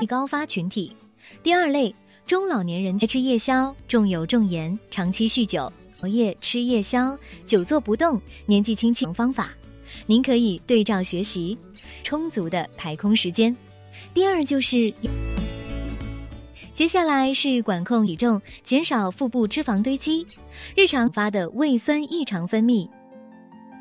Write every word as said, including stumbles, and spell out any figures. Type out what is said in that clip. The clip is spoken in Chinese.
高发群体。第二类，中老年人吃夜宵，重油重盐，长期酗酒、熬夜、吃夜宵、久坐不动，年纪轻轻方法，您可以对照学习，充足的排空时间。第二就是接下来是管控体重，减少腹部脂肪堆积，日常发的胃酸异常分泌，